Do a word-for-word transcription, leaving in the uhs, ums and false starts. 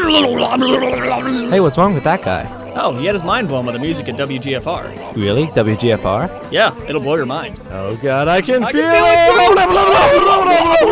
Hey, what's wrong with that guy? Oh, he had his mind blown by the music at W G F R. Really? W G F R? Yeah, it'll blow your mind. Oh god, I can I feel can feel it!